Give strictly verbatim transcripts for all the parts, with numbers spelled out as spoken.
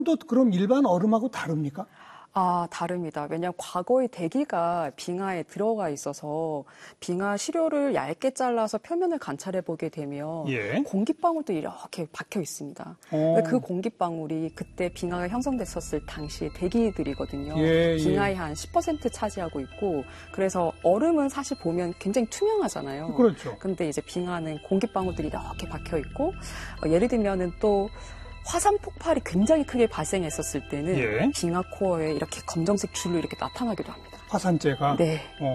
또 그럼 일반 얼음하고 다릅니까? 아, 다릅니다. 왜냐하면 과거의 대기가 빙하에 들어가 있어서 빙하 시료를 얇게 잘라서 표면을 관찰해 보게 되면 예. 공기방울도 이렇게 박혀 있습니다. 어. 그 공기방울이 그때 빙하가 형성됐었을 당시의 대기들이거든요. 예, 빙하의 예. 한 십 퍼센트 차지하고 있고, 그래서 얼음은 사실 보면 굉장히 투명하잖아요. 그렇죠. 근데 이제 빙하는 공기방울들이 이렇게 박혀 있고, 어, 예를 들면은 또 화산 폭발이 굉장히 크게 발생했었을 때는 예. 빙하 코어에 이렇게 검정색 줄로 이렇게 나타나기도 합니다. 화산재가? 네. 어,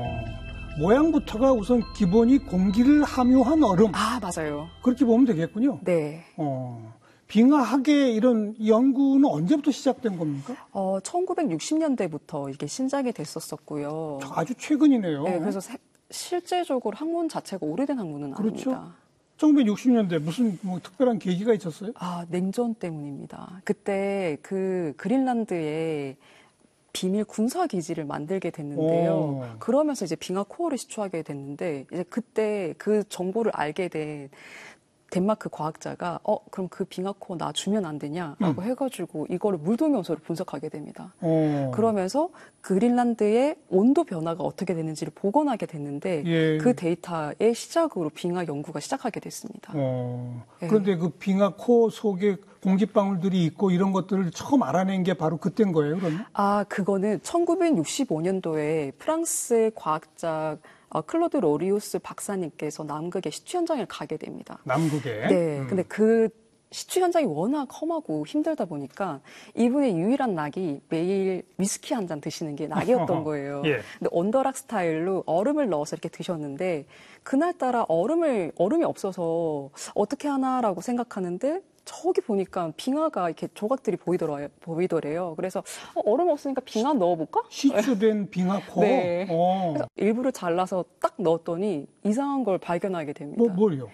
모양부터가 우선 기본이 공기를 함유한 얼음. 아, 맞아요. 그렇게 보면 되겠군요. 네. 어, 빙하학의 이런 연구는 언제부터 시작된 겁니까? 어, 천구백육십 년대부터 이게 신작이 됐었었고요. 아주 최근이네요. 네, 그래서 세, 실제적으로 학문 자체가 오래된 학문은 그렇죠. 아닙니다. 천구백육십 년대 무슨 뭐 특별한 계기가 있었어요? 아, 냉전 때문입니다. 그때 그 그린란드에 비밀 군사 기지를 만들게 됐는데요. 오. 그러면서 이제 빙하 코어를 시추하게 됐는데, 이제 그때 그 정보를 알게 된 덴마크 과학자가 어 그럼 그 빙하 코어 나 주면 안 되냐라고 음. 해가지고 이거를 물동요소를 분석하게 됩니다. 오. 그러면서 그린란드의 온도 변화가 어떻게 되는지를 복원하게 됐는데 예. 그 데이터의 시작으로 빙하 연구가 시작하게 됐습니다. 어, 네. 그런데 그 빙하 코어 속에 공기방울들이 있고 이런 것들을 처음 알아낸 게 바로 그때인 거예요, 그러면? 아, 그거는 천구백육십오 년도에 프랑스의 과학자 어, 클로드 로리우스 박사님께서 남극의 시추 현장을 가게 됩니다. 남극에? 네. 음. 근데 그 시추 현장이 워낙 험하고 힘들다 보니까 이분의 유일한 낙이 매일 위스키 한 잔 드시는 게 낙이었던 거예요. 예. 근데 언더락 스타일로 얼음을 넣어서 이렇게 드셨는데 그날따라 얼음을, 얼음이 없어서 어떻게 하나라고 생각하는데 저기 보니까 빙하가 이렇게 조각들이 보이더라, 보이더래요. 그래서 어, 얼음 없으니까 빙하 넣어볼까? 시추된 빙하 코어? 네. 어. 그래서 일부러 잘라서 딱 넣었더니 이상한 걸 발견하게 됩니다. 뭐, 뭘요?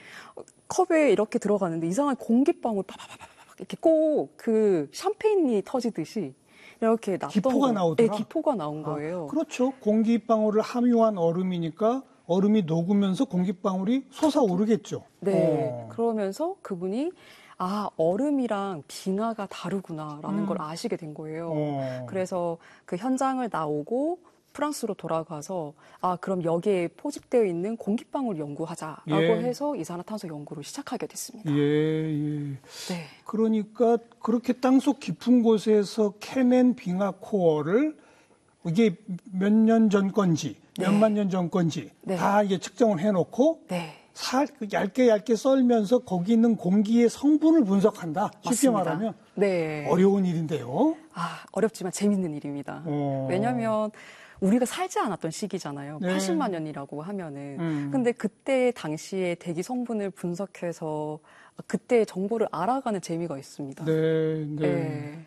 컵에 이렇게 들어가는데 이상한 공기방울 파파파파 이렇게 꼭 그 샴페인이 터지듯이 이렇게 났던 기포가 거. 나오더라? 네, 기포가 나온 거예요. 아, 그렇죠. 공기방울을 함유한 얼음이니까 얼음이 녹으면서 공기방울이 솟아오르겠죠. 네. 어. 그러면서 그분이 아, 얼음이랑 빙하가 다르구나라는 음. 걸 아시게 된 거예요. 어. 그래서 그 현장을 나오고 프랑스로 돌아가서 아, 그럼 여기에 포집되어 있는 공기방울 연구하자라고 예. 해서 이산화탄소 연구를 시작하게 됐습니다. 예, 예. 네. 그러니까 그렇게 땅속 깊은 곳에서 캐낸 빙하 코어를 이게 몇 년 전 건지, 네. 몇만 년 전 건지 네. 다 이게 측정을 해놓고 네. 살 얇게 얇게 썰면서 거기 있는 공기의 성분을 분석한다. 쉽게 맞습니다. 말하면 네. 어려운 일인데요. 아, 어렵지만 재밌는 일입니다. 어. 왜냐하면 우리가 살지 않았던 시기잖아요. 네. 팔십만 년이라고 하면은. 음. 근데 그때 당시에 대기 성분을 분석해서 그때의 정보를 알아가는 재미가 있습니다. 네, 네. 네.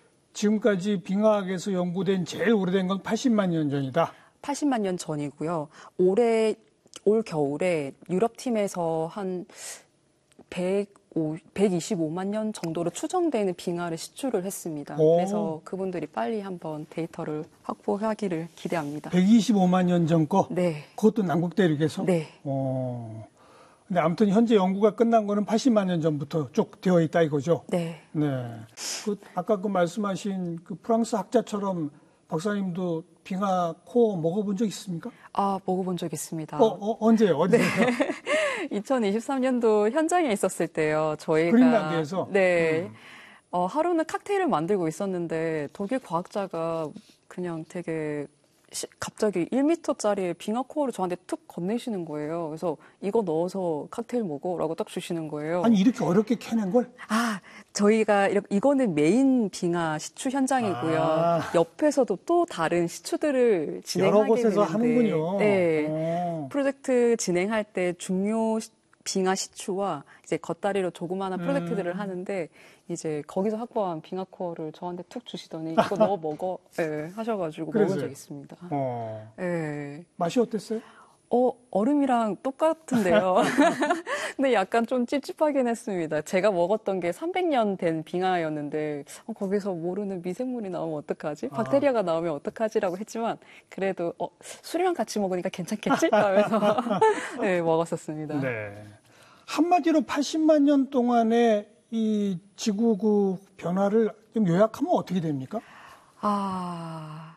지금까지 빙하학에서 연구된 제일 오래된 건 팔십만 년 전이다. 팔십만 년 전이고요. 올해 올 겨울에 유럽팀에서 한 백이십오만 년 정도로 추정되는 빙하를 시추를 했습니다. 오. 그래서 그분들이 빨리 한번 데이터를 확보하기를 기대합니다. 백이십오만 년 전 거? 네. 그것도 남극 대륙에서? 네. 어. 근데 아무튼 현재 연구가 끝난 거는 팔십만 년 전부터 쭉 되어 있다 이거죠? 네. 네. 그 아까 그 말씀하신 그 프랑스 학자처럼 박사님도 빙하 코어 먹어본 적 있습니까? 아, 먹어본 적 있습니다. 어, 어 언제요? 어디요? 이천이십삼 년도 현장에 있었을 때요. 저희가 그린란드에서? 네. 음. 어, 하루는 칵테일을 만들고 있었는데 독일 과학자가 그냥 되게 시, 갑자기 일 미터짜리 빙하 코어를 저한테 툭 건네시는 거예요. 그래서 이거 넣어서 칵테일 먹어라고 딱 주시는 거예요. 아니 이렇게 어렵게 캐낸 걸? 아, 저희가 이렇게, 이거는 메인 빙하 시추 현장이고요. 아. 옆에서도 또 다른 시추들을 진행하게 여러 곳에서 되는데, 하는군요. 네. 오. 프로젝트 진행할 때 중요 시, 빙하 시추와 이제 겉다리로 조그마한 프로젝트들을 음. 하는데 이제 거기서 확보한 빙하 코어를 저한테 툭 주시더니 이거 넣어 먹어 네, 하셔가지고 먹은 적 있습니다. 어. 네. 맛이 어땠어요? 어, 얼음이랑 똑같은데요. 근데 약간 좀 찝찝하긴 했습니다. 제가 먹었던 게 삼백 년 된 빙하였는데 어, 거기서 모르는 미생물이 나오면 어떡하지? 아. 박테리아가 나오면 어떡하지라고 했지만 그래도 어, 술이랑 같이 먹으니까 괜찮겠지? 하면서 네, 먹었었습니다. 네. 한마디로 팔십만 년 동안의 이 지구 그 변화를 좀 요약하면 어떻게 됩니까? 아,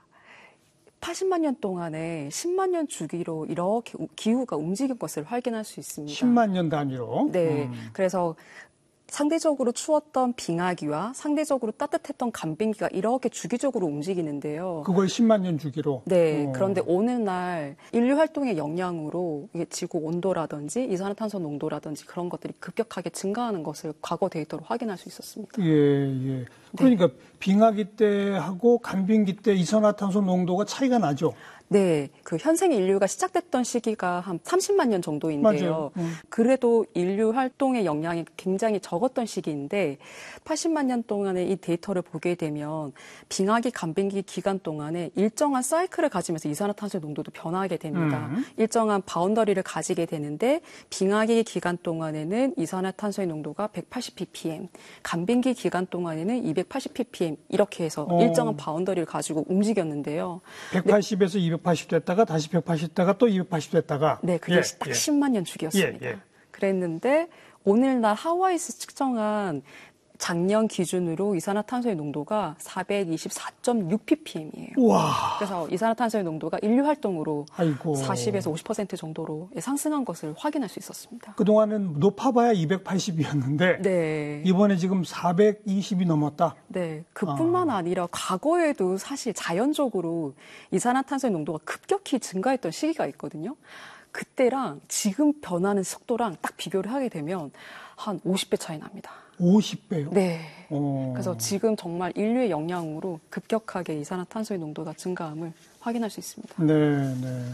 팔십만 년 동안에 십만 년 주기로 이렇게 기후가 움직인 것을 확인할 수 있습니다. 십만 년 단위로. 네. 음. 그래서 상대적으로 추웠던 빙하기와 상대적으로 따뜻했던 간빙기가 이렇게 주기적으로 움직이는데요. 그걸 십만 년 주기로. 네. 어. 그런데 어느 날 인류 활동의 영향으로 이게 지구 온도라든지 이산화탄소 농도라든지 그런 것들이 급격하게 증가하는 것을 과거 데이터로 확인할 수 있었습니다. 예, 예. 그러니까 네. 빙하기 때하고 간빙기 때 이산화탄소 농도가 차이가 나죠. 네, 그 현생 인류가 시작됐던 시기가 한 삼십만 년 정도인데요. 음. 그래도 인류 활동의 영향이 굉장히 적었던 시기인데 팔십만 년 동안의 이 데이터를 보게 되면 빙하기, 간빙기 기간 동안에 일정한 사이클을 가지면서 이산화탄소의 농도도 변화하게 됩니다. 음. 일정한 바운더리를 가지게 되는데 빙하기 기간 동안에는 이산화탄소의 농도가 백팔십 ppm, 간빙기 기간 동안에는 이백팔십 ppm 이렇게 해서 어. 일정한 바운더리를 가지고 움직였는데요. 백팔십에서 네. 이백팔십 됐다가 다시 백팔십 됐다가 또 이백팔십 됐다가. 네, 그게 예, 딱 예. 십만 년 주기였습니다. 예, 예. 그랬는데 오늘날 하와이에서 측정한 작년 기준으로 이산화탄소의 농도가 사백이십사 점 육 ppm이에요. 와. 그래서 이산화탄소의 농도가 인류 활동으로 아이고. 사십에서 오십 퍼센트 정도로 상승한 것을 확인할 수 있었습니다. 그동안은 높아봐야 이백팔십이었는데 네. 이번에 지금 사백이십이 넘었다. 네. 그뿐만 아. 아니라 과거에도 사실 자연적으로 이산화탄소의 농도가 급격히 증가했던 시기가 있거든요. 그때랑 지금 변하는 속도랑 딱 비교를 하게 되면 한 오십 배 차이 납니다. 오십 배요? 네. 어. 그래서 지금 정말 인류의 영향으로 급격하게 이산화탄소의 농도가 증가함을 확인할 수 있습니다. 네, 네. 네.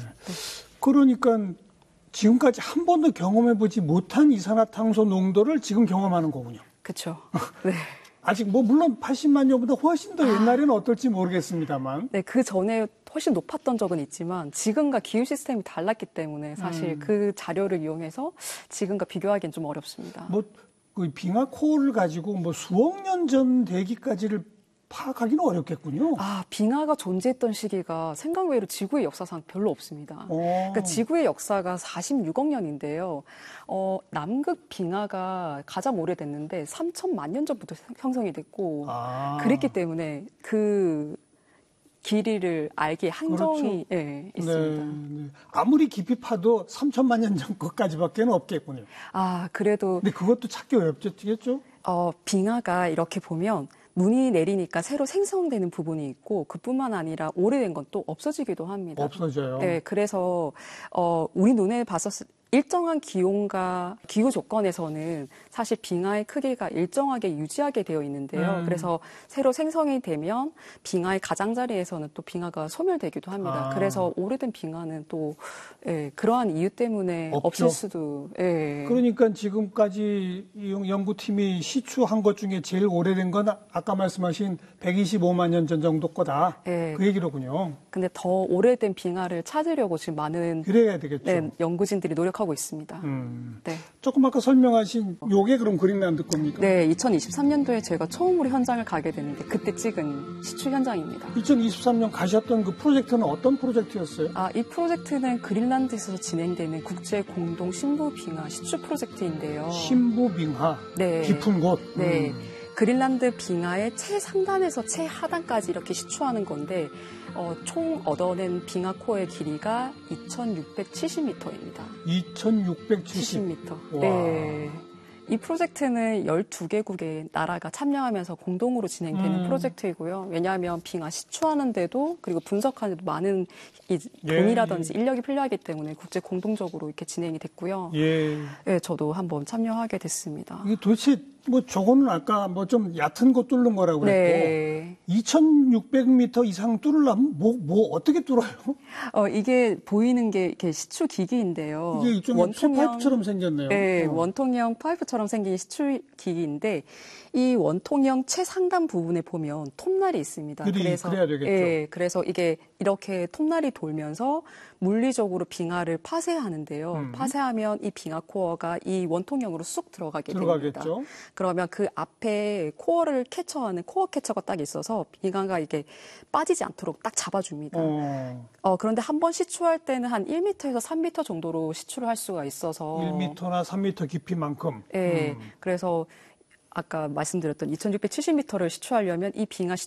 그러니까 지금까지 한 번도 경험해보지 못한 이산화탄소 농도를 지금 경험하는 거군요. 그렇죠. 네. 아직 뭐 물론 팔십만 년보다 훨씬 더 옛날에는 어떨지 모르겠습니다만. 네, 그 전에 훨씬 높았던 적은 있지만 지금과 기후 시스템이 달랐기 때문에 사실 음. 그 자료를 이용해서 지금과 비교하기는 좀 어렵습니다. 뭐 그 빙하 코어를 가지고 뭐 수억 년 전 대기까지를 파악하기는 어렵겠군요. 아, 빙하가 존재했던 시기가 생각 외로 지구의 역사상 별로 없습니다. 오. 그러니까 지구의 역사가 사십육억 년인데요. 어, 남극 빙하가 가장 오래됐는데 삼천만 년 전부터 형성이 됐고 아. 그랬기 때문에 그 길이를 알기에 한정이 그렇죠. 예, 있습니다. 네, 네. 아무리 깊이 파도 삼천만 년 전 것까지밖에 없겠군요. 아, 그래도 근데 그것도 찾기 어렵겠죠? 어, 빙하가 이렇게 보면 눈이 내리니까 새로 생성되는 부분이 있고 그뿐만 아니라 오래된 건 또 없어지기도 합니다. 없어져요. 네, 그래서 어, 우리 눈에 봤었을 일정한 기온과 기후 조건에서는 사실 빙하의 크기가 일정하게 유지하게 되어 있는데요. 음. 그래서 새로 생성이 되면 빙하의 가장자리에서는 또 빙하가 소멸되기도 합니다. 아. 그래서 오래된 빙하는 또 예, 그러한 이유 때문에 없죠. 없을 수도. 예. 그러니까 지금까지 이 연구팀이 시추한 것 중에 제일 오래된 건 아까 말씀하신 백이십오만 년 전 정도 거다. 네. 그 얘기로군요. 근데 더 오래된 빙하를 찾으려고 지금 많은 그래야 되겠죠. 네, 연구진들이 노력하고 있습니다. 음. 네. 조금 아까 설명하신 요게 그럼 그린란드 겁니까? 네, 이천이십삼 년도에 제가 처음으로 현장을 가게 됐는데 그때 찍은 시추 현장입니다. 이천이십삼 년 가셨던 그 프로젝트는 어떤 프로젝트였어요? 아, 이 프로젝트는 그린란드에서 진행되는 국제 공동 신부 빙하 시추 프로젝트인데요. 신부빙하, 네. 깊은 곳. 네. 음. 그린란드 빙하의 최상단에서 최하단까지 이렇게 시추하는 건데 어, 총 얻어낸 빙하 코어의 길이가 이천육백칠십 미터입니다. 이천육백칠십 칠십 미터. 와. 네. 이 프로젝트는 열두 개국의 나라가 참여하면서 공동으로 진행되는 음. 프로젝트이고요. 왜냐하면 빙하 시추하는데도 그리고 분석하는데도 많은 이 예, 돈이라든지 예. 인력이 필요하기 때문에 국제 공동적으로 이렇게 진행이 됐고요. 예. 네, 저도 한번 참여하게 됐습니다. 이게 도대체 뭐 저거는 아까 뭐 좀 얕은 거 뚫는 거라고 그랬고 네. 이천육백 미터 이상 뚫으려면 뭐, 뭐 어떻게 뚫어요? 어, 이게 보이는 게 이렇게 시추 기기인데요. 이게 일종의 파이프처럼 생겼네요. 네, 어. 원통형 파이프처럼 생긴 시추 기기인데 이 원통형 최상단 부분에 보면 톱날이 있습니다. 그리, 그래서 그래야 되겠죠. 예, 그래서 이게 이렇게 톱날이 돌면서 물리적으로 빙하를 파쇄하는데요. 음. 파쇄하면 이 빙하 코어가 이 원통형으로 쑥 들어가게 됩니다. 들어가겠죠. 그러면 그 앞에 코어를 캐쳐하는 코어 캐쳐가 딱 있어서 빙하가 이게 빠지지 않도록 딱 잡아줍니다. 어. 어, 그런데 한 번 시추할 때는 한 일 미터에서 삼 미터 정도로 시추를 할 수가 있어서. 일 미터나 삼 미터 깊이만큼. 예. 음. 그래서 아까 말씀드렸던 이천육백칠십 미터를 시추하려면 이 빙하 시